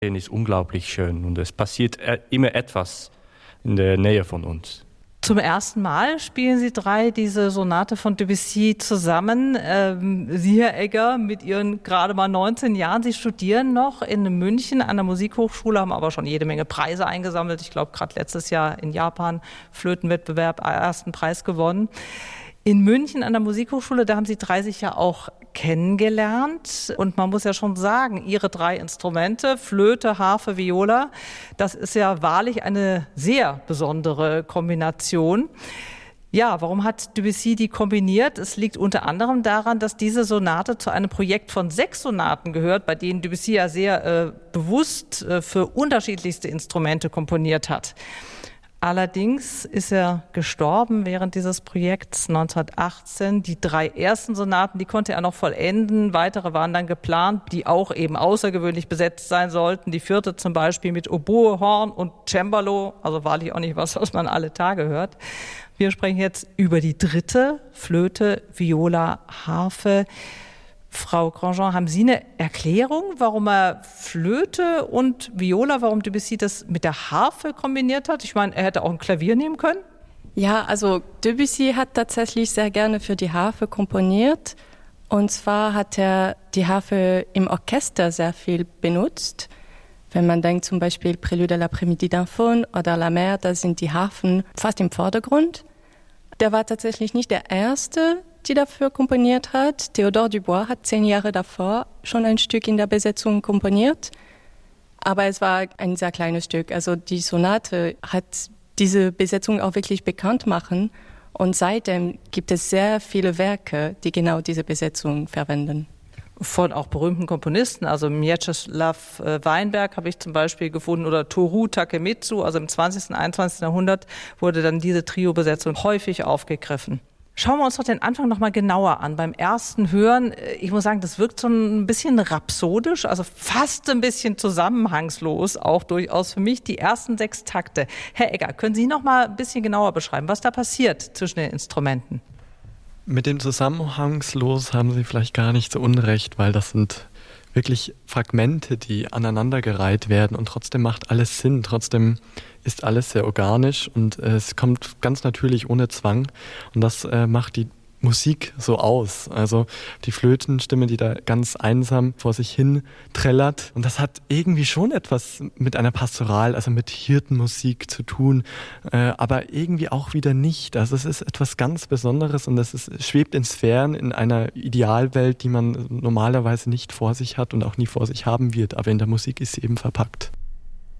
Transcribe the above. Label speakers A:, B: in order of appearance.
A: ist unglaublich schön und es passiert immer etwas in der Nähe von uns.
B: Zum ersten Mal spielen Sie drei diese Sonate von Debussy zusammen. Sie, Herr Egger, mit Ihren gerade mal 19 Jahren, Sie studieren noch in München an der Musikhochschule, haben aber schon jede Menge Preise eingesammelt. Ich glaube, gerade letztes Jahr in Japan Flötenwettbewerb ersten Preis gewonnen. In München an der Musikhochschule, da haben Sie drei sich ja auch kennengelernt. Und man muss ja schon sagen, Ihre drei Instrumente, Flöte, Harfe, Viola, das ist ja wahrlich eine sehr besondere Kombination. Ja, warum hat Debussy die kombiniert? Es liegt unter anderem daran, dass diese Sonate zu einem Projekt von 6 Sonaten gehört, bei denen Debussy ja sehr bewusst für unterschiedlichste Instrumente komponiert hat. Allerdings ist er gestorben während dieses Projekts 1918. Die 3 ersten Sonaten, die konnte er noch vollenden. Weitere waren dann geplant, die auch eben außergewöhnlich besetzt sein sollten. Die 4. zum Beispiel mit Oboe, Horn und Cembalo. Also wahrlich auch nicht was man alle Tage hört. Wir sprechen jetzt über die 3. Flöte, Viola, Harfe. Frau Grandjean, haben Sie eine Erklärung, warum er Flöte und Viola, warum Debussy das mit der Harfe kombiniert hat? Ich meine, er hätte auch ein Klavier nehmen können.
C: Ja, also Debussy hat tatsächlich sehr gerne für die Harfe komponiert. Und zwar hat er die Harfe im Orchester sehr viel benutzt. Wenn man denkt zum Beispiel Prélude à l'après-midi d'un faune oder La Mer, da sind die Harfen fast im Vordergrund. Der war tatsächlich nicht der Erste, die dafür komponiert hat. Théodore Dubois hat 10 Jahre davor schon ein Stück in der Besetzung komponiert. Aber es war ein sehr kleines Stück. Also die Sonate hat diese Besetzung auch wirklich bekannt machen. Und seitdem gibt es sehr viele Werke, die genau diese Besetzung verwenden.
B: Von auch berühmten Komponisten, also Mieczysław Weinberg habe ich zum Beispiel gefunden oder Toru Takemitsu, also im 20. und 21. Jahrhundert wurde dann diese Trio-Besetzung häufig aufgegriffen. Schauen wir uns doch den Anfang noch mal genauer an. Beim ersten Hören, ich muss sagen, das wirkt so ein bisschen rhapsodisch, also fast ein bisschen zusammenhangslos, auch durchaus für mich, die ersten 6 Takte. Herr Egger, können Sie noch mal ein bisschen genauer beschreiben, was da passiert zwischen den Instrumenten?
D: Mit dem Zusammenhangslos haben Sie vielleicht gar nicht so unrecht, weil das sind wirklich Fragmente, die aneinandergereiht werden und trotzdem macht alles Sinn, trotzdem ist alles sehr organisch und es kommt ganz natürlich ohne Zwang und das macht die Musik so aus. Also die Flötenstimme, die da ganz einsam vor sich hin trällert. Und das hat irgendwie schon etwas mit einer Pastoral, also mit Hirtenmusik zu tun, aber irgendwie auch wieder nicht. Also es ist etwas ganz Besonderes und es schwebt in Sphären in einer Idealwelt, die man normalerweise nicht vor sich hat und auch nie vor sich haben wird. Aber in der Musik ist sie eben verpackt.